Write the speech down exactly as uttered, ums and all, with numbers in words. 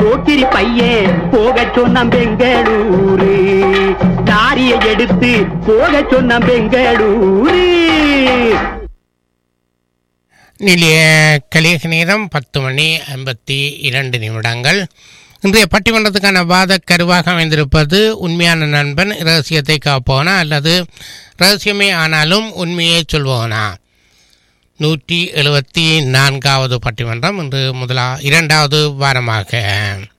போக்கிரி பையன் போக சொன்ன பெங்களூரு தாரியை எடுத்து போக சொன்ன பெங்களூரு. நிலைய கலிக நேரம் பத்து மணி ஐம்பத்தி இரண்டு நிமிடங்கள். இன்றைய பட்டிமன்றத்துக்கான வாத கருவாக அமைந்திருப்பது உண்மையான நண்பன் இரகசியத்தை காப்போனா அல்லது இரகசியமே ஆனாலும் உண்மையை சொல்வோனா. நூற்றி எழுபத்தி நான்காவது பட்டிமன்றம் இன்று முதலா இரண்டாவது வாரமாக